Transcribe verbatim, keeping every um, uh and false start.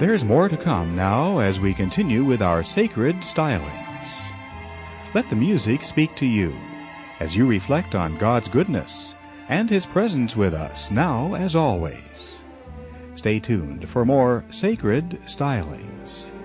There's more to come now as we continue with our sacred stylings. Let the music speak to you as you reflect on God's goodness and His presence with us now as always. Stay tuned for more sacred stylings.